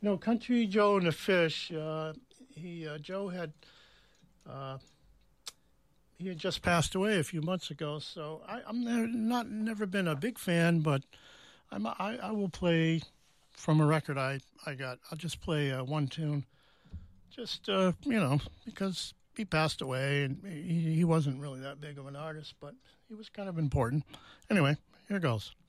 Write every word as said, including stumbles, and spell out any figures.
No, Country Joe and the Fish. Uh, he uh, Joe had uh, he had just passed away a few months ago, so I, I'm never, not never been a big fan, but I'm I, I will play from a record I, I got. I'll just play uh, one tune, just uh, you know, because he passed away and he, he wasn't really that big of an artist, but he was kind of important. Anyway, here goes.